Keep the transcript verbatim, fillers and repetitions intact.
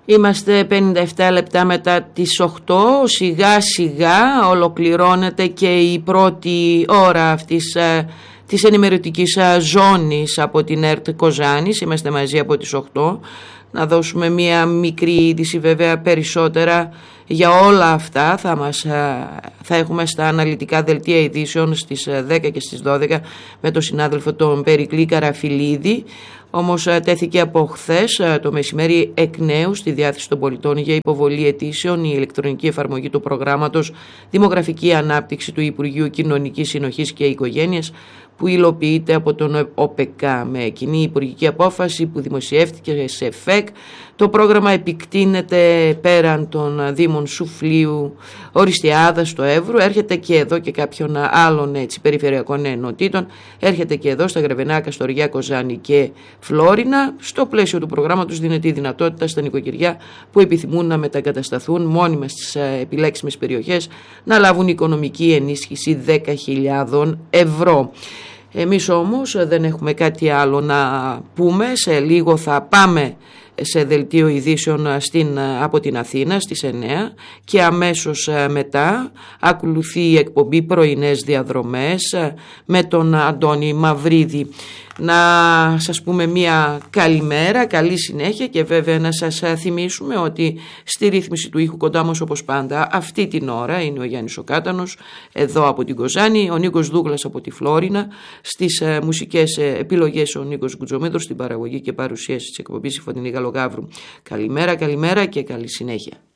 Είμαστε πενήντα επτά λεπτά μετά τις οκτώ, σιγά σιγά ολοκληρώνεται και η πρώτη ώρα αυτής ε, της ενημερωτικής ε, ζώνης από την ΕΡΤ Κοζάνης. Είμαστε μαζί από τις οκτώ. Να δώσουμε μία μικρή είδηση, βέβαια περισσότερα για όλα αυτά θα, μας, θα έχουμε στα αναλυτικά δελτία ειδήσεων στις δέκα και στις δώδεκα με τον συνάδελφο τον Περικλή Καραφιλίδη. Όμως τέθηκε από χθες το μεσημέρι εκ νέου στη διάθεση των πολιτών για υποβολή αιτήσεων η ηλεκτρονική εφαρμογή του προγράμματος Δημογραφική Ανάπτυξη του Υπουργείου Κοινωνικής Συνοχής και Οικογένειας, που υλοποιείται από τον ΟΠΕΚΑ με κοινή υπουργική απόφαση που δημοσιεύτηκε σε ΦΕΚ. Το πρόγραμμα επικτείνεται πέραν των δήμων Σουφλίου, Οριστιάδας, στο Εύρου, έρχεται και εδώ και κάποιων άλλων έτσι, περιφερειακών ενωτήτων, έρχεται και εδώ στα Γρεβενά, Στοριά, Κοζάνη και Φλόρινα. Στο πλαίσιο του προγράμματος δίνεται η δυνατότητα στα νοικοκυριά που επιθυμούν να μετακατασταθούν μόνιμα στις επιλέξιμες περιοχές να λάβουν οικονομική ενίσχυση δέκα χιλιάδες ευρώ. Εμείς όμως δεν έχουμε κάτι άλλο να πούμε. Σε λίγο θα πάμε σε δελτίο ειδήσεων στην, από την Αθήνα στις εννέα και αμέσως μετά ακολουθεί η εκπομπή Πρωινές Διαδρομές με τον Αντώνη Μαυρίδη. Να σας πούμε μια καλημέρα, καλή συνέχεια και βέβαια να σας θυμίσουμε ότι στη ρύθμιση του ήχου κοντά μας όπως πάντα αυτή την ώρα είναι ο Γιάννης ο Κάτανος εδώ από την Κοζάνη, ο Νίκος Δούγλας από τη Φλόρινα, στις μουσικές επιλογές ο Νίκος Γκουτζομήτρος, στην παραγωγή και παρουσίαση της εκπομπής η Φωτεινή Γαλογαύρου. Καλημέρα, καλημέρα και καλή συνέχεια.